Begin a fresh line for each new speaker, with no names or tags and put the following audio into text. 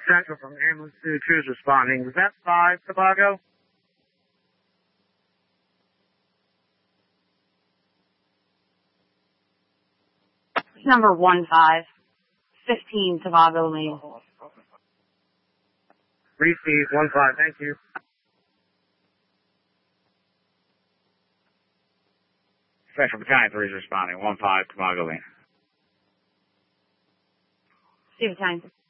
Central from ambulance 2 is responding. Was that 5 Tobago?
Number 15 Tobago Lane.
Receive 15, thank you.
Central Battalion 3 is responding. 15 Tobago Lane.
See you, time.